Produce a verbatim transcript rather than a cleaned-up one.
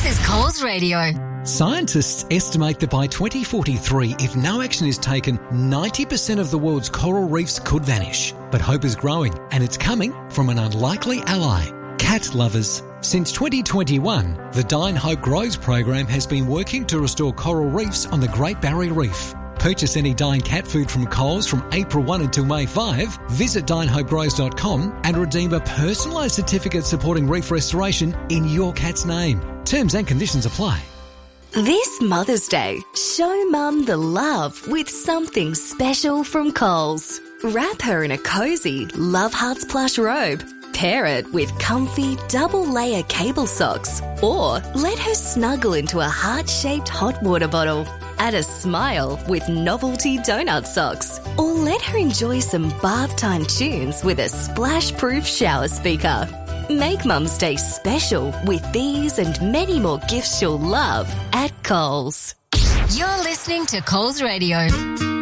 is Coles Radio. Scientists estimate that by twenty forty-three, if no action is taken, ninety percent of the world's coral reefs could vanish. But hope is growing, and it's coming from an unlikely ally: cat lovers. Since twenty twenty-one, the Dine Hope Grows program has been working to restore coral reefs on the Great Barrier Reef. Purchase any Dine cat food from Coles from April first until May fifth, visit dine hope grows dot com and redeem a personalised certificate supporting reef restoration in your cat's name. Terms and conditions apply. This Mother's Day, show Mum the love with something special from Coles. Wrap her in a cosy Love Hearts plush robe. Pair it with comfy double-layer cable socks, or let her snuggle into a heart-shaped hot water bottle. Add a smile with novelty donut socks, or let her enjoy some bath time tunes with a splash-proof shower speaker. Make Mum's Day special with these and many more gifts she'll love at Coles. You're listening to Coles Radio.